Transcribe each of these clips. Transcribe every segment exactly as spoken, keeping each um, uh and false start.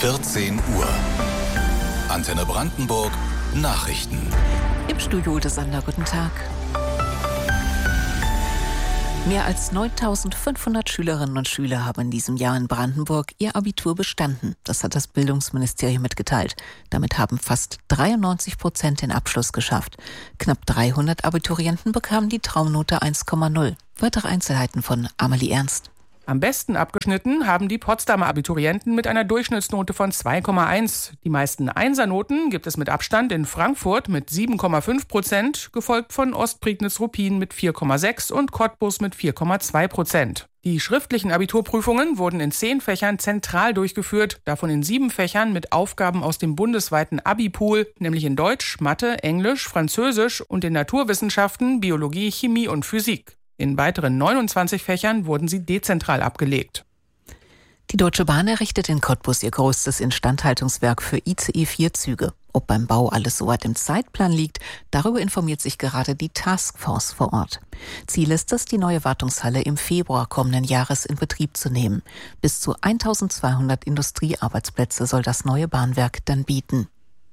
vierzehn Uhr. Antenne Brandenburg Nachrichten. Im Studio Ute Sander, guten Tag. Mehr als neuntausendfünfhundert Schülerinnen und Schüler haben in diesem Jahr in Brandenburg ihr Abitur bestanden. Das hat das Bildungsministerium mitgeteilt. Damit haben fast dreiundneunzig Prozent den Abschluss geschafft. Knapp dreihundert Abiturienten bekamen die Traumnote eins Komma null. Weitere Einzelheiten von Amelie Ernst. Am besten abgeschnitten haben die Potsdamer Abiturienten mit einer Durchschnittsnote von zwei Komma eins. Die meisten Einsernoten gibt es mit Abstand in Frankfurt mit sieben Komma fünf Prozent, gefolgt von Ostprignitz-Ruppin mit vier Komma sechs und Cottbus mit vier Komma zwei Prozent. Die schriftlichen Abiturprüfungen wurden in zehn Fächern zentral durchgeführt, davon in sieben Fächern mit Aufgaben aus dem bundesweiten Abi-Pool, nämlich in Deutsch, Mathe, Englisch, Französisch und in Naturwissenschaften, Biologie, Chemie und Physik. In weiteren neunundzwanzig Fächern wurden sie dezentral abgelegt. Die Deutsche Bahn errichtet in Cottbus ihr größtes Instandhaltungswerk für I C E vier Züge. Ob beim Bau alles soweit im Zeitplan liegt, darüber informiert sich gerade die Taskforce vor Ort. Ziel ist es, die neue Wartungshalle im Februar kommenden Jahres in Betrieb zu nehmen. Bis zu eintausendzweihundert Industriearbeitsplätze soll das neue Bahnwerk dann bieten.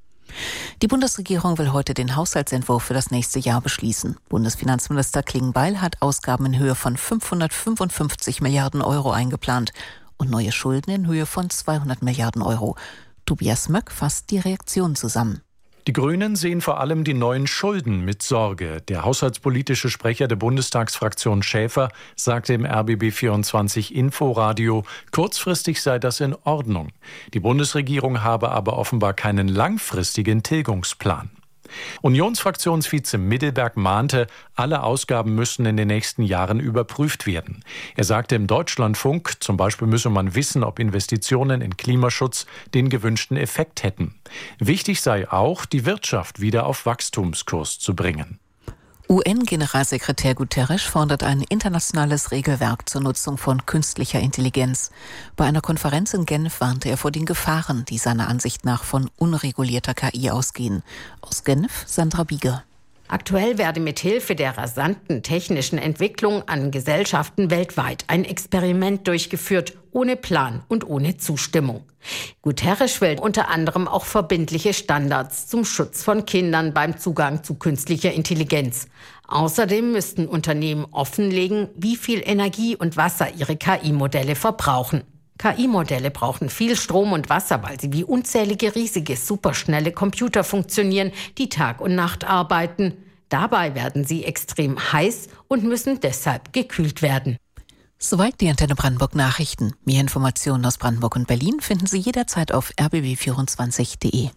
Die Bundesregierung will heute den Haushaltsentwurf für das nächste Jahr beschließen. Bundesfinanzminister Klingbeil hat Ausgaben in Höhe von fünfhundertfünfundfünfzig Milliarden Euro eingeplant und neue Schulden in Höhe von zweihundert Milliarden Euro. Tobias Möck fasst die Reaktion zusammen. Die Grünen sehen vor allem die neuen Schulden mit Sorge. Der haushaltspolitische Sprecher der Bundestagsfraktion Schäfer sagte im R B B vierundzwanzig Inforadio, kurzfristig sei das in Ordnung. Die Bundesregierung habe aber offenbar keinen langfristigen Tilgungsplan. Unionsfraktionsvize Middelberg mahnte, alle Ausgaben müssten in den nächsten Jahren überprüft werden. Er sagte im Deutschlandfunk, zum Beispiel müsse man wissen, ob Investitionen in Klimaschutz den gewünschten Effekt hätten. Wichtig sei auch, die Wirtschaft wieder auf Wachstumskurs zu bringen. U N-Generalsekretär Guterres fordert ein internationales Regelwerk zur Nutzung von künstlicher Intelligenz. Bei einer Konferenz in Genf warnte er vor den Gefahren, die seiner Ansicht nach von unregulierter K I ausgehen. Aus Genf, Sandra Bieger. Aktuell werde mit Hilfe der rasanten technischen Entwicklung an Gesellschaften weltweit ein Experiment durchgeführt, ohne Plan und ohne Zustimmung. Guterres will unter anderem auch verbindliche Standards zum Schutz von Kindern beim Zugang zu künstlicher Intelligenz. Außerdem müssten Unternehmen offenlegen, wie viel Energie und Wasser ihre K I-Modelle verbrauchen. K I-Modelle brauchen viel Strom und Wasser, weil sie wie unzählige riesige, superschnelle Computer funktionieren, die Tag und Nacht arbeiten. Dabei werden sie extrem heiß und müssen deshalb gekühlt werden. Soweit die Antenne Brandenburg Nachrichten. Mehr Informationen aus Brandenburg und Berlin finden Sie jederzeit auf r b b vierundzwanzig punkt d e.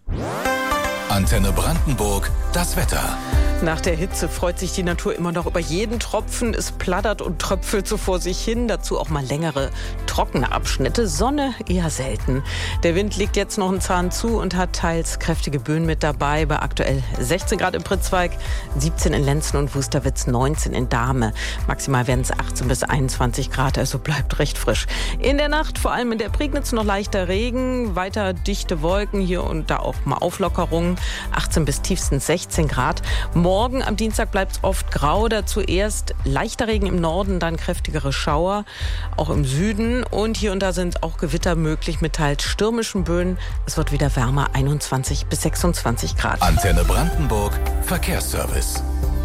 Antenne Brandenburg, das Wetter. Nach der Hitze freut sich die Natur immer noch über jeden Tropfen. Es plattert und tröpfelt so vor sich hin. Dazu auch mal längere, trockene Abschnitte. Sonne eher selten. Der Wind legt jetzt noch einen Zahn zu und hat teils kräftige Böen mit dabei. Bei aktuell sechzehn Grad im Pritzweig, siebzehn in Lenzen und Wusterwitz, neunzehn in Dahme. Maximal werden es achtzehn bis einundzwanzig Grad, also bleibt recht frisch. In der Nacht, vor allem in der Prignitz, noch leichter Regen. Weiter dichte Wolken, hier und da auch mal Auflockerungen. achtzehn bis tiefstens sechzehn Grad. Morgen am Dienstag bleibt es oft grau, dazu erst leichter Regen im Norden, dann kräftigere Schauer, auch im Süden. Und hier und da sind auch Gewitter möglich mit teils stürmischen Böen. Es wird wieder wärmer, einundzwanzig bis sechsundzwanzig Grad. Antenne Brandenburg, Verkehrsservice.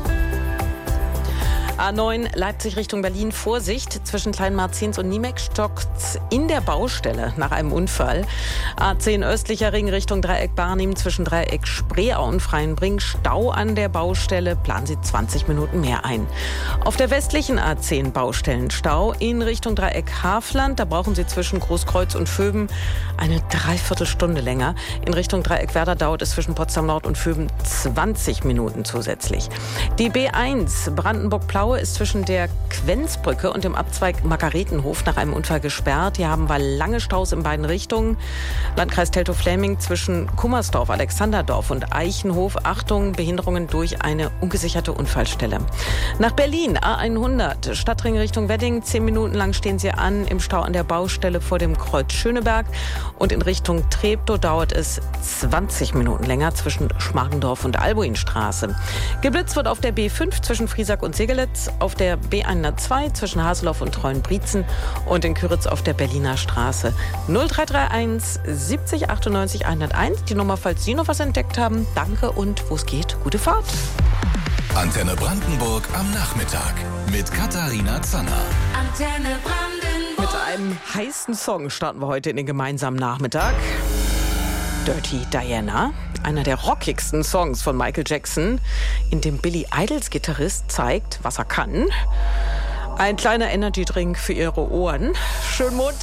A neun Leipzig Richtung Berlin, Vorsicht, zwischen Kleinmarzins und Niemek stockt's in der Baustelle nach einem Unfall. A zehn östlicher Ring Richtung Dreieck Barnim, zwischen Dreieck Spreeau und Freienbring, Stau an der Baustelle, planen Sie zwanzig Minuten mehr ein. Auf der westlichen A zehn Baustellenstau in Richtung Dreieck Hafland, da brauchen Sie zwischen Großkreuz und Vöben eine Dreiviertelstunde länger. In Richtung Dreieck Werder dauert es zwischen Potsdam Nord und Vöben zwanzig Minuten zusätzlich. Die B eins Brandenburg-Plaue ist zwischen der Quenzbrücke und dem Abzweig Margaretenhof nach einem Unfall gesperrt. Hier haben wir lange Staus in beiden Richtungen. Landkreis Teltow-Fläming zwischen Kummersdorf, Alexanderdorf und Eichenhof. Achtung, Behinderungen durch eine ungesicherte Unfallstelle. Nach Berlin, A hundert, Stadtring Richtung Wedding. Zehn Minuten lang stehen Sie an im Stau an der Baustelle vor dem Kreuz Schöneberg. Und in Richtung Treptow dauert es zwanzig Minuten länger zwischen Schmargendorf und Albuinstraße. Geblitzt wird auf der B fünf zwischen Friesack und Segelitz. Chemnitz auf der B hundertzwei zwischen Haseloff und Treuenbrietzen und in Küritz auf der Berliner Straße. null drei drei eins siebzig achtundneunzig hunderteins, die Nummer, falls Sie noch was entdeckt haben. Danke und wo es geht, gute Fahrt. Antenne Brandenburg am Nachmittag mit Katharina Zanner. Antenne Brandenburg. Mit einem heißen Song starten wir heute in den gemeinsamen Nachmittag. Dirty Diana, einer der rockigsten Songs von Michael Jackson, in dem Billy Idols Gitarrist zeigt, was er kann. Ein kleiner Energy-Drink für Ihre Ohren. Schönen Montag.